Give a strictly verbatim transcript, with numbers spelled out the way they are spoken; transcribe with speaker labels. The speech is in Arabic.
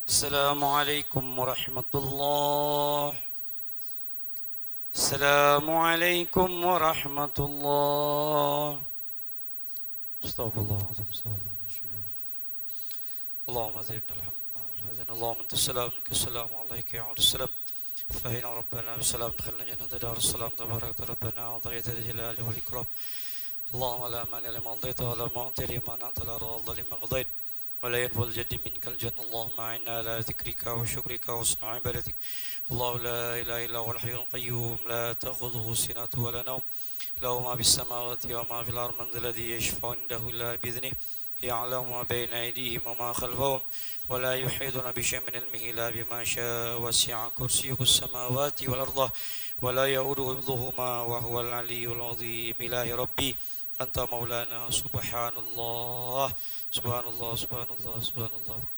Speaker 1: السلام عليكم ورحمة الله. السلام عليكم ورحمة الله. استغفر الله العظيم، استغفر الله العظيم. اللهم زدنا الهم والحزن، اللهم انت السلام منك السلام عليك يا على السلام. فهنا ربنا بسلام دخلنا جنة دار السلام، تبارك ربنا وضيت الجلال والإكرام. اللهم لا مانع لما أعطيت ولا معطي لما منعت لا راد لما قضيت ولا ينفع الجد منك الجد. اللهم أعنا على ذكرك وشكرك وحسن عبادتك. الله لا إله إلا هو الحي القيوم لا تأخذه سنة ولا نوم، له ما في السماوات وما في الأرض، من ذا الذي يشفع عنده إلا بإذنه، يعلم ما بين أيديهم وما خلفهم ولا يحيطون بشيء من علمه إلا بما شاء، وسع كرسيه السماوات والأرض ولا يؤوده حفظهما وهو العلي العظيم. إله ربي أنت مولانا، سبحان الله سبحان الله سبحان الله سبحان الله.